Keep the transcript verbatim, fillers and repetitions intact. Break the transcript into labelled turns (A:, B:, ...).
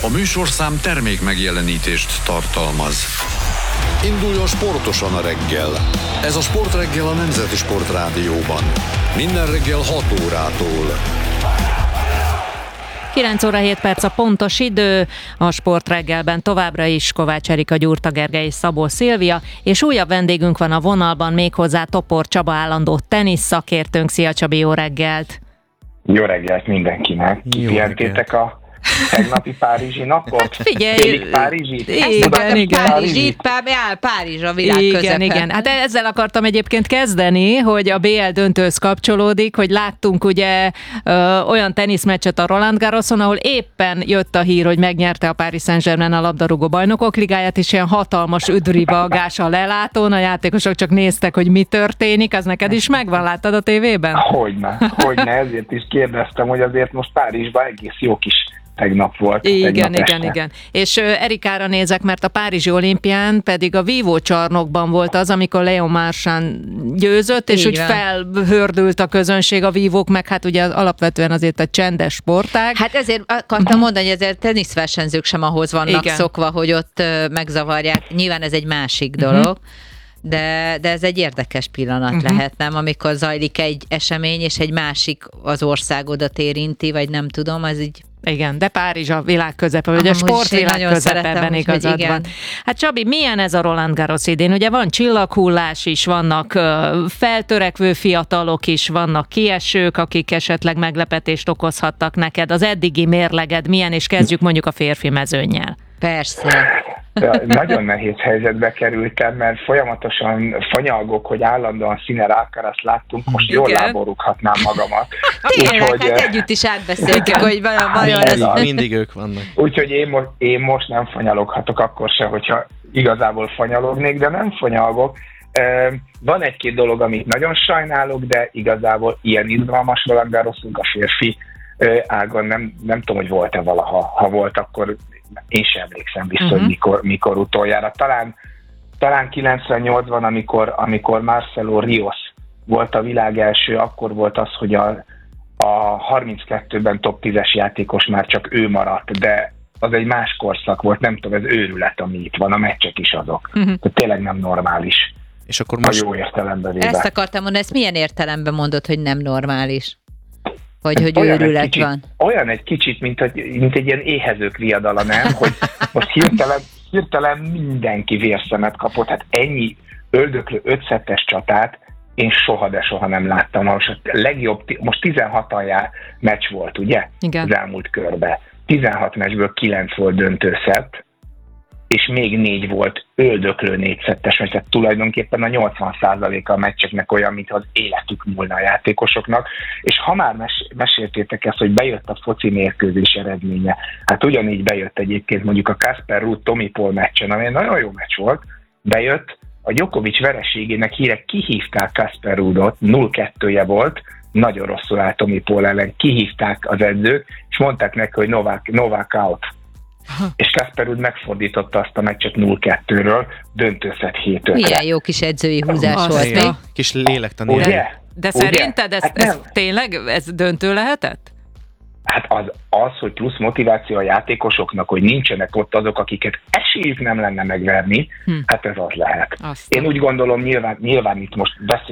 A: A műsorszám termék megjelenítést tartalmaz. Induljon sportosan a reggel. Ez a Sportreggel a Nemzeti Sportrádióban. Minden reggel hat órától.
B: kilenc óra hét perc a pontos idő, a Sportreggelben továbbra is Kovács Erika, Gyurta Gergely és Szabó Szilvia, és újabb vendégünk van a vonalban, méghozzá Topor Csaba állandó tenisz szakértőnk. Szia Csabi, jó reggelt!
C: Jó reggelt mindenkinek! Kipihentétek a tegnapi párizsi napot?
B: Hát figyelj!
C: Félig párizsit?
B: Igen, igen.
D: Párizsit, Párizs, Párizs a világ
B: igen,
D: közepe.
B: igen. Hát ezzel akartam egyébként kezdeni, hogy a bé el döntőhöz kapcsolódik, hogy láttunk ugye ö, olyan teniszmeccset a Roland Garroson, ahol éppen jött a hír, hogy megnyerte a Paris Saint-Germain a labdarúgó bajnokok ligáját, és ilyen hatalmas üdvrivalgás a lelátón, a játékosok csak néztek, hogy mi történik, az neked is megvan, láttad a tévében?
C: Hogyne, hogyne, ezért is kérdeztem, hogy azért most Párizsban egész jó kis tegnap volt.
B: Igen,
C: tegnap
B: igen,
C: este.
B: igen. És uh, Erikára nézek, mert a Párizsi olimpián pedig a vívócsarnokban volt az, amikor Leon Marchand győzött, és
D: Így
B: úgy
D: van.
B: felhördült a közönség, a vívók, meg hát ugye alapvetően azért egy csendes sportág.
D: Hát ezért akartam mondani, hogy ezért teniszversenyzők sem ahhoz vannak
B: Igen.
D: szokva, hogy ott ö, megzavarják. Nyilván ez egy másik dolog, uh-huh. de, de ez egy érdekes pillanat uh-huh. lehet, nem? Amikor zajlik egy esemény, és egy másik az országodat érinti, vagy nem tudom, az így.
B: Igen, de Párizs a világ közepe, vagy a
D: Amúgy is én
B: sportvilág
D: nagyon
B: közepeben
D: szeretem, úgyhogy
B: igazad
D: igen.
B: van. Hát Csabi, milyen ez a Roland Garros idén? Ugye van csillaghullás is, vannak uh, feltörekvő fiatalok is, vannak kiesők, akik esetleg meglepetést okozhattak neked. Az eddigi mérleged milyen, és kezdjük mondjuk a férfi mezőnnyel.
D: Persze.
C: Ja, nagyon nehéz helyzetbe kerültem, mert folyamatosan fanyalgok, hogy állandóan Sinner Alcaraz láttunk, most jól
B: Igen.
C: láborúghatnám magamat.
D: Tényleg,
C: Úgyhogy,
D: hát együtt is átbeszéltük, hogy vajon, vajon
C: ez
D: ez...
C: az.
E: Mindig ők vannak.
C: Úgyhogy én, mo- én most nem fanyaloghatok akkor se, hogyha igazából fanyalognék, de nem fanyalgok. Uh, van egy-két dolog, amit nagyon sajnálok, de igazából ilyen izgalmas Roland Garrosunk a férfi uh, ágon, nem, nem tudom, hogy volt-e valaha. Ha volt, akkor én sem emlékszem vissza, uh-huh. hogy mikor, mikor utoljára. Talán, talán kilencvennyolcban, amikor, amikor Marcelo Ríos volt a világ első, akkor volt az, hogy a, a harminckettőben top tízes játékos már csak ő maradt, de az egy más korszak volt, nem tudom, ez őrület, ami itt van, a meccsek is azok. Uh-huh. Tehát tényleg nem normális.
E: És akkor
C: Most...
E: most...
C: A jó értelemben véve.
D: Ezt akartam mondani, ezt milyen értelemben mondod, hogy nem normális? Vagy hogy
C: Olyan egy
D: őrület
C: kicsit,
D: van?
C: Olyan egy kicsit, mint, hogy, mint egy ilyen éhezők viadala, nem? Hogy most hirtelen, hirtelen mindenki vérszemet kapott. Hát ennyi öldöklő ötszettes csatát én soha, de soha nem láttam. Most a legjobb, most tizenhat jár meccs volt, ugye?
B: Igen.
C: Az elmúlt körben. tizenhat meccsből kilenc volt döntőszett, és még négy volt öldöklő négyszettes meccs, tehát tulajdonképpen a nyolcvan százaléka a meccseknek olyan, mintha az életük múlna a játékosoknak, és ha már mes- meséltétek ezt, hogy bejött a foci mérkőzés eredménye, hát ugyanígy bejött egyébként mondjuk a Casper Ruud Tommy Paul meccsen, ami egy nagyon jó meccs volt, bejött, a Djokovic vereségének híre kihívták Casper Ruudot, nulla kettője volt, nagyon rosszul állt Tommy Paul ellen, kihívták az edzők, és mondták neki, hogy Novák, Novák out. És Casper Ruud megfordította azt a meccset nulla kettőről, döntőszett hét ötre.
D: Milyen jó kis edzői húzás
B: Azt
D: volt,
B: igen.
D: mi?
E: Kis lélektani.
C: Ugye?
B: De, de
C: Ugye?
B: szerinted ez,
C: Hát
B: ez
C: nem.
B: tényleg ez döntő lehetett?
C: Hát az, az, hogy plusz motiváció a játékosoknak, hogy nincsenek ott azok, akiket esélyük nem lenne megverni,
B: Hm.
C: hát ez az lehet.
B: Azt
C: Én úgy gondolom, nyilván, nyilván itt most beszél